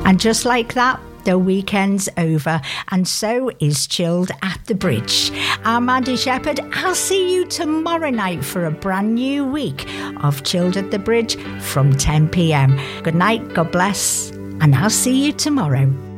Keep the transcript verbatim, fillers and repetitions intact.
And just like that, the weekend's over, and so is Chilled at the Bridge. I'm Mandy Shepherd. I'll see you tomorrow night for a brand new week of Chilled at the Bridge from ten p.m. Good night, God bless, and I'll see you tomorrow.